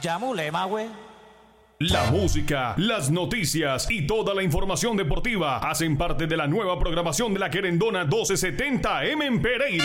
Yamulema, güey. La música, las noticias y toda la información deportiva hacen parte de la nueva programación de la Querendona 1270M en Pereira.